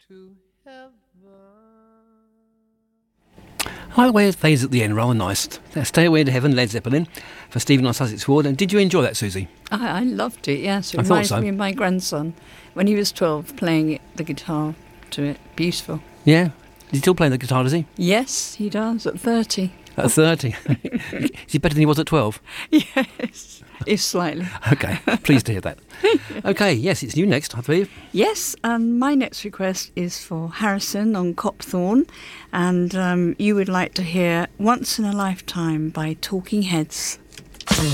to heaven. I like the way it fades at the end, rather nice. Stay Away to Heaven, Led Zeppelin, for Stephen on Sussex Ward. And did you enjoy that, Susie? I loved it, yes. It I thought reminds so. me of my grandson when he was 12 playing the guitar to it. Beautiful. Yeah. Does he still play the guitar, does he? Yes, he does, at 30. At 30? Is he better than he was at 12? Yes, if slightly. Okay, pleased to hear that. Okay, yes, it's you next, I believe. Yes, and my next request is for Harrison on Copthorne, and you would like to hear Once in a Lifetime by Talking Heads.